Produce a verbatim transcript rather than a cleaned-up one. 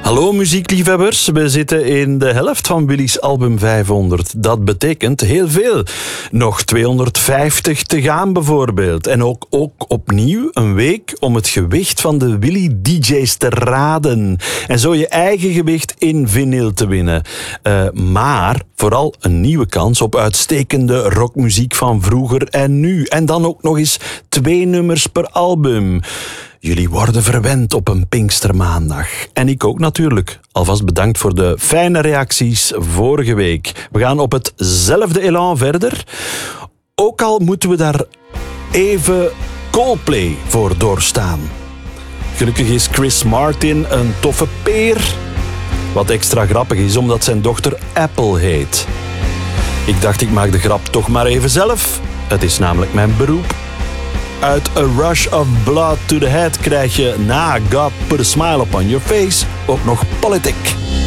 Hallo muziekliefhebbers, we zitten in de helft van Willy's album vijfhonderd. Dat betekent heel veel. Nog tweehonderdvijftig te gaan bijvoorbeeld. En ook, ook opnieuw een week om het gewicht van de Willy D J's te raden. En zo je eigen gewicht in vinyl te winnen. Uh, maar vooral een nieuwe kans op uitstekende rockmuziek van vroeger en nu. En dan ook nog eens twee nummers per album. Jullie worden verwend op een Pinkstermaandag. En ik ook natuurlijk. Alvast bedankt voor de fijne reacties vorige week. We gaan op hetzelfde elan verder. Ook al moeten we daar even Coldplay voor doorstaan. Gelukkig is Chris Martin een toffe peer. Wat extra grappig is, omdat zijn dochter Apple heet. Ik dacht, ik maak de grap toch maar even zelf. Het is namelijk mijn beroep. Uit A Rush of Blood to the Head krijg je na God Put a Smile Upon Your Face ook nog Politic.